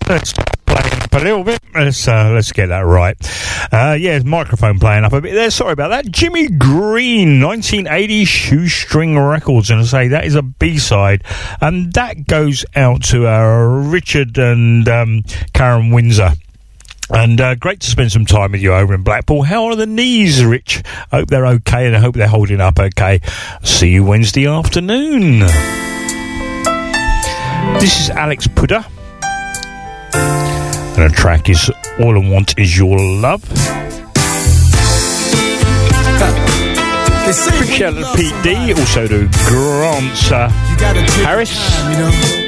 Let's play up a little bit. Let's get that right. Microphone playing up a bit there. Sorry about that. Jimmy Green, 1980 Shoestring Records, and I say that is a B-side, and that goes out to Richard and Karen Windsor. And great to spend some time with you over in Blackpool. How are the knees, Rich? I hope they're okay, and I hope they're holding up okay. See you Wednesday afternoon. This is Alex Pudder. And the track is All I Want Is Your Love. Big shout out to Pete D, also to Grant Harris.